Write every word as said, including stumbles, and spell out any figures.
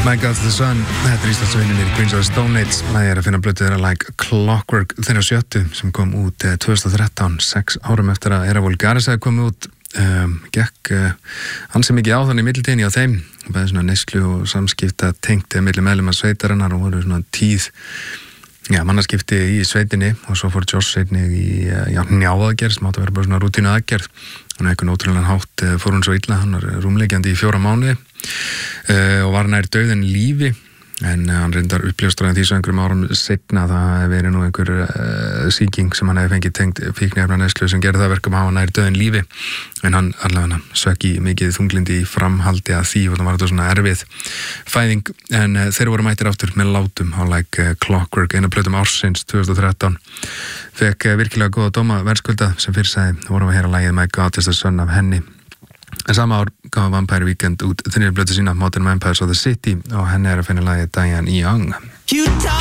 My God's the Sun, þetta er Íslandsvinnir Queens of the Stone Age. Það er að finna blötu þeirra Like Clockwork þeirra sjöttu sem kom út tvö þúsund og þrettán, sex árum eftir að Era Vulgaris hefði komið út. Um, gekk uh, ansi mikið á þannig í millitíðinni á þeim, bæði svona neyslu og samskipta tengt milli meðlima sveitarinnar og voru svona tíð já, mannaskipti í sveitinni og svo fór Joss einnig í uh, já, njáðaðgerð sem átti að vera bara svona rútínu aðgerð. Hann eitthvað ótrúlega hátt uh, fór hún svo illa, hann var rúmleikjandi í fjóra mánuði uh, og var nær dauð en lífi, en uh, hann reyndar uppljóstraði því svo einhverjum árum seinna að það hefði verið nú einhver uh, sýking sem hann hefði fengið tengt fíkniefnaneyslu sem gerði það verkum að hafa nær dauð en lífi, en hann allavega sökk í mikið þunglindi í framhaldi að því og það var þetta svona erfið fæðing, en uh, þeir voru mættir aftur með látum á Like uh, Clockwork, einu plötum ársins tvö þúsund og þrettán. Fekk uh, virkilega góða dóma verðskulda sem fyrir sagði, vorum að heyra lagið My God's the Sun af henni. En sama ár gaf Vampire Weekend út þriðju plötu sína Modern Vampires of the City og henni er að finna lagið Diane Young.